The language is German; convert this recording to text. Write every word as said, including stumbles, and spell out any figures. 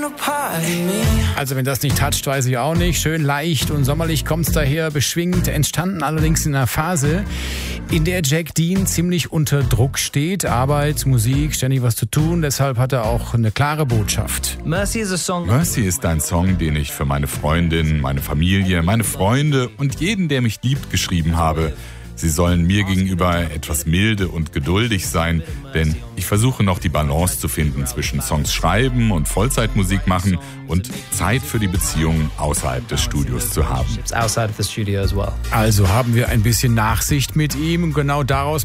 Also wenn das nicht toucht, weiß ich auch nicht. Schön leicht und sommerlich kommt's daher, beschwingt. Entstanden allerdings in einer Phase, in der Jack Dean ziemlich unter Druck steht. Arbeit, Musik, ständig was zu tun. Deshalb hat er auch eine klare Botschaft. Mercy is a song. Mercy ist ein Song, den ich für meine Freundin, meine Familie, meine Freunde und jeden, der mich liebt, geschrieben habe. Sie sollen mir gegenüber etwas milde und geduldig sein, denn ich versuche noch die Balance zu finden zwischen Songs schreiben und Vollzeitmusik machen und Zeit für die Beziehungen außerhalb des Studios zu haben. Outside of the studio as well. Also haben wir ein bisschen Nachsicht mit ihm und genau daraus